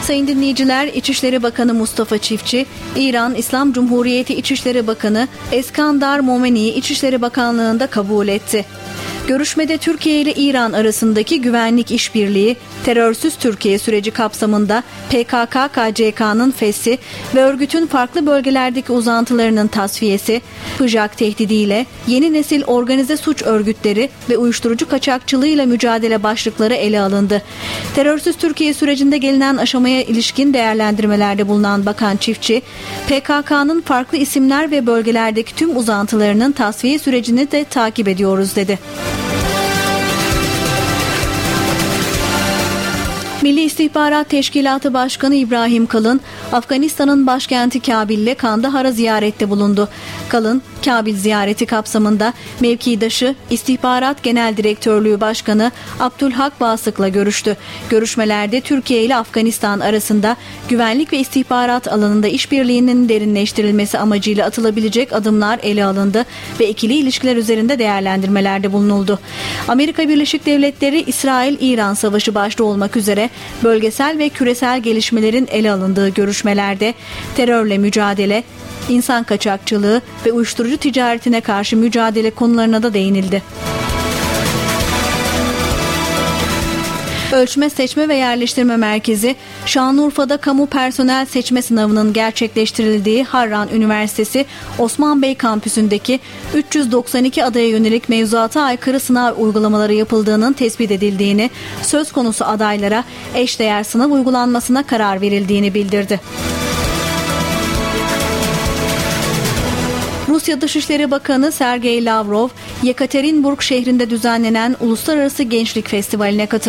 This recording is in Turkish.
Sayın dinleyiciler, İçişleri Bakanı Mustafa Çiftçi, İran İslam Cumhuriyeti İçişleri Bakanı Eskandar Momeni'yi İçişleri Bakanlığı'nda kabul etti. Görüşmede Türkiye ile İran arasındaki güvenlik işbirliği, terörsüz Türkiye süreci kapsamında PKK-KCK'nın feshi ve örgütün farklı bölgelerdeki uzantılarının tasfiyesi, PJAK tehdidiyle yeni nesil organize suç örgütleri ve uyuşturucu kaçakçılığıyla mücadele başlıkları ele alındı. Terörsüz Türkiye sürecinde gelinen aşamaya ilişkin değerlendirmelerde bulunan Bakan Çiftçi, PKK'nın farklı isimler ve bölgelerdeki tüm uzantılarının tasfiye sürecini de takip ediyoruz dedi. Milli İstihbarat Teşkilatı Başkanı İbrahim Kalın, Afganistan'ın başkenti Kabil'le Kandahar'a ziyarette bulundu. Kalın, Kabil ziyareti kapsamında mevkidaşı İstihbarat Genel Direktörlüğü Başkanı Abdülhak Basık'la görüştü. Görüşmelerde Türkiye ile Afganistan arasında güvenlik ve istihbarat alanında işbirliğinin derinleştirilmesi amacıyla atılabilecek adımlar ele alındı ve ikili ilişkiler üzerinde değerlendirmelerde bulunuldu. Amerika Birleşik Devletleri, İsrail-İran savaşı başta olmak üzere bölgesel ve küresel gelişmelerin ele alındığı görüşmelerde terörle mücadele, insan kaçakçılığı ve uyuşturucu ticaretine karşı mücadele konularına da değinildi. Ölçme, Seçme ve Yerleştirme Merkezi, Şanlıurfa'da kamu personel seçme sınavının gerçekleştirildiği Harran Üniversitesi Osman Bey kampüsündeki 392 adaya yönelik mevzuata aykırı sınav uygulamaları yapıldığının tespit edildiğini, söz konusu adaylara eşdeğer sınav uygulanmasına karar verildiğini bildirdi. Rusya Dışişleri Bakanı Sergey Lavrov, Yekaterinburg şehrinde düzenlenen Uluslararası Gençlik Festivali'ne katıldı.